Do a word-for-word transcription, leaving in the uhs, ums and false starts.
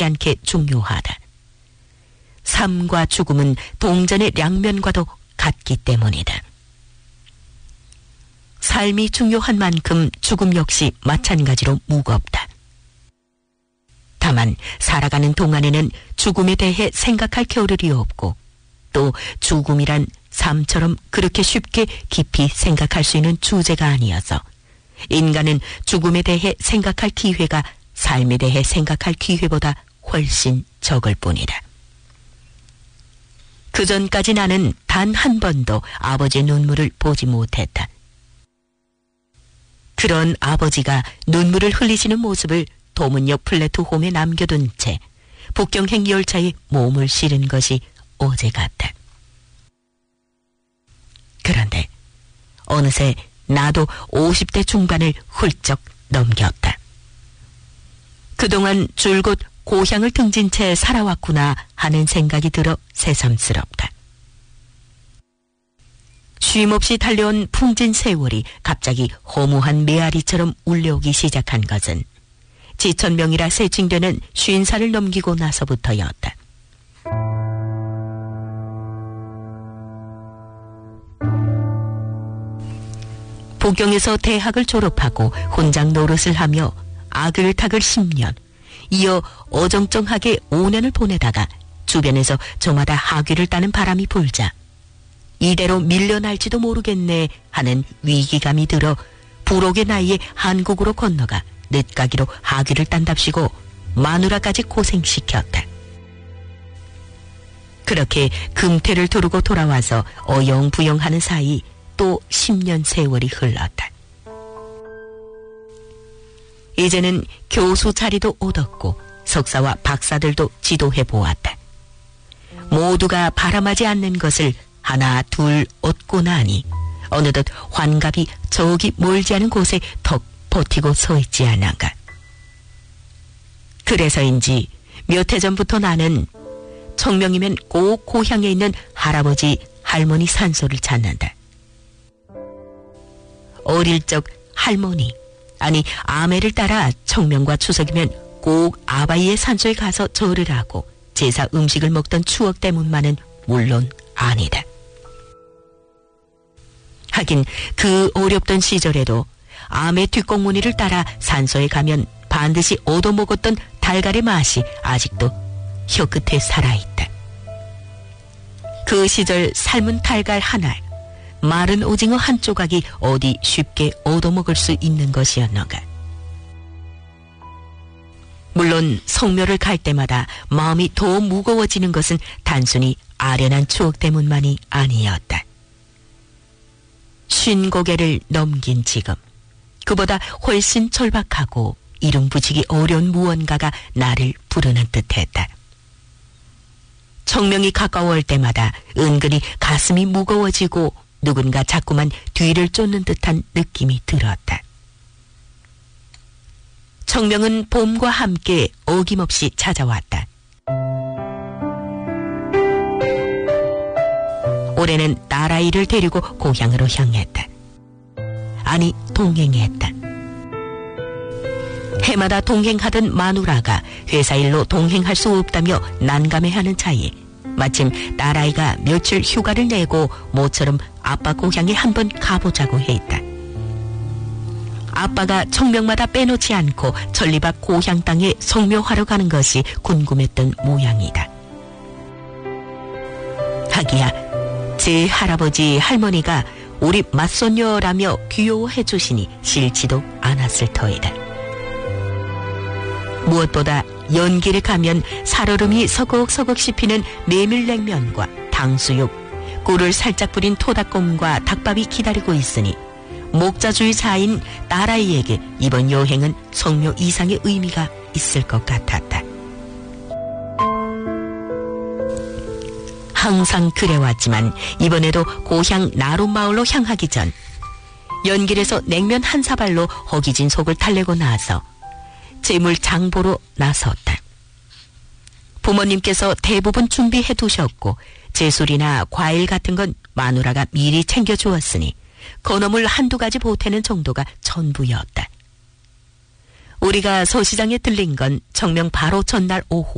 않게 중요하다. 삶과 죽음은 동전의 양면과도 같기 때문이다. 삶이 중요한 만큼 죽음 역시 마찬가지로 무겁다. 다만 살아가는 동안에는 죽음에 대해 생각할 겨를이 없고 또 죽음이란 삶처럼 그렇게 쉽게 깊이 생각할 수 있는 주제가 아니어서 인간은 죽음에 대해 생각할 기회가 삶에 대해 생각할 기회보다 훨씬 적을 뿐이다. 그전까지 나는 단 한 번도 아버지의 눈물을 보지 못했다. 그런 아버지가 눈물을 흘리시는 모습을 도문역 플랫폼에 남겨둔 채 북경행 열차에 몸을 실은 것이 어제 같다. 그런데 어느새 나도 오십 대 중반을 훌쩍 넘겼다. 그동안 줄곧 고향을 등진 채 살아왔구나 하는 생각이 들어 새삼스럽다. 쉼없이 달려온 풍진 세월이 갑자기 허무한 메아리처럼 울려오기 시작한 것은 지천명이라 세칭되는 쉰 살을 넘기고 나서부터였다. 북경에서 대학을 졸업하고 혼장 노릇을 하며 아글타글 십 년, 이어 어정쩡하게 오 년을 보내다가 주변에서 저마다 학위를 따는 바람이 불자 이대로 밀려날지도 모르겠네 하는 위기감이 들어 불혹의 나이에 한국으로 건너가 늦가기로 학위를 딴답시고 마누라까지 고생시켰다. 그렇게 금태를 두르고 돌아와서 어영부영하는 사이 또 십 년 세월이 흘렀다. 이제는 교수 자리도 얻었고 석사와 박사들도 지도해 보았다. 모두가 바람하지 않는 것을 하나 둘 얻고 나니 어느덧 환갑이 저기 멀지 않은 곳에 턱 버티고 서 있지 않은가. 그래서인지 몇 해 전부터 나는 청명이면 꼭 고향에 있는 할아버지 할머니 산소를 찾는다. 어릴 적 할머니 아니 아매를 따라 청명과 추석이면 꼭 아바이의 산소에 가서 절을 하고 제사 음식을 먹던 추억 때문만은 물론 아니다. 하긴 그 어렵던 시절에도 아메 뒷공무니를 따라 산소에 가면 반드시 얻어먹었던 달걀의 맛이 아직도 혀끝에 살아있다. 그 시절 삶은 달걀 하나, 마른 오징어 한 조각이 어디 쉽게 얻어먹을 수 있는 것이었는가. 물론 성묘를 갈 때마다 마음이 더 무거워지는 것은 단순히 아련한 추억 때문만이 아니었다. 쉰 고개를 넘긴 지금 그보다 훨씬 절박하고 이름 붙이기 어려운 무언가가 나를 부르는 듯했다. 청명이 가까워올 때마다 은근히 가슴이 무거워지고 누군가 자꾸만 뒤를 쫓는 듯한 느낌이 들었다. 청명은 봄과 함께 어김없이 찾아왔다. 올해는 딸아이를 데리고 고향으로 향했다. 아니, 동행했다. 해마다 동행하던 마누라가 회사 일로 동행할 수 없다며 난감해하는 차에 마침 딸아이가 며칠 휴가를 내고 모처럼 아빠 고향에 한번 가보자고 했다. 아빠가 청명마다 빼놓지 않고 전리박 고향 땅에 성묘하러 가는 것이 궁금했던 모양이다. 하기야 제 할아버지 할머니가 우리 맞손녀라며 귀여워해 주시니 싫지도 않았을 터이다. 무엇보다 연길에 가면 살얼음이 서걱서걱 씹히는 메밀냉면과 탕수육, 꿀을 살짝 뿌린 토닭곰과 닭밥이 기다리고 있으니 목자주의 자인 딸아이에게 이번 여행은 성묘 이상의 의미가 있을 것 같았다. 항상 그래왔지만 이번에도 고향 나룻마을로 향하기 전 연길에서 냉면 한 사발로 허기진 속을 달래고 나서 재물 장보러 나섰다. 부모님께서 대부분 준비해 두셨고 제술이나 과일 같은 건 마누라가 미리 챙겨주었으니 건어물 한두 가지 보태는 정도가 전부였다. 우리가 서시장에 들린 건 청명 바로 전날 오후